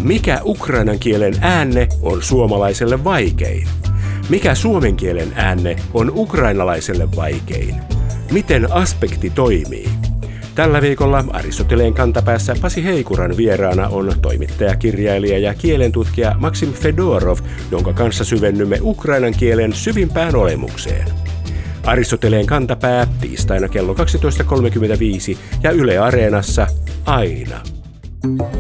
Mikä ukrainan kielen äänne on suomalaiselle vaikein? Mikä suomen kielen äänne on ukrainalaiselle vaikein? Miten aspekti toimii? Tällä viikolla Aristoteleen kantapäässä Pasi Heikuran vieraana on toimittaja, kirjailija ja kielentutkija Maksim Fedorov, jonka kanssa syvennymme ukrainan kielen syvimpään olemukseen. Aristoteleen kantapää tiistaina kello 12.35 ja Yle Areenassa aina.